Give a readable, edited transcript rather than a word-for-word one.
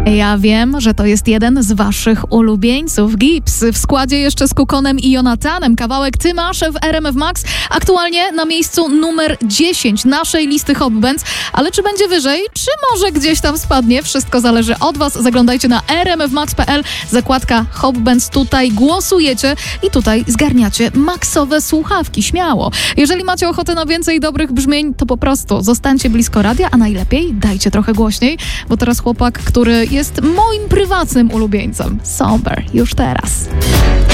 Ja wiem, że to jest jeden z waszych ulubieńców. Gibbs w składzie jeszcze z Kukonem i Jonathanem. Kawałek Ty masz w RMF Max. Aktualnie na miejscu numer 10 naszej listy Hot Bands. Ale czy będzie wyżej? Czy może gdzieś tam spadnie? Wszystko zależy od was. Zaglądajcie na rmfmax.pl. Zakładka Hot Bands. Tutaj głosujecie i tutaj zgarniacie maksowe słuchawki. Śmiało. Jeżeli macie ochotę na więcej dobrych brzmień, to po prostu zostańcie blisko radia, a najlepiej dajcie trochę głośniej, bo teraz chłopak, który jest moim prywatnym ulubieńcem. Somber, już teraz.